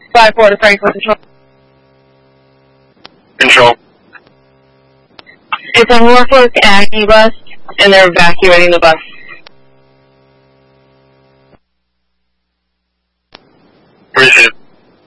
5-4 to Franklin Control. Control. It's a Norfolk Aggie bus, and they're evacuating the bus.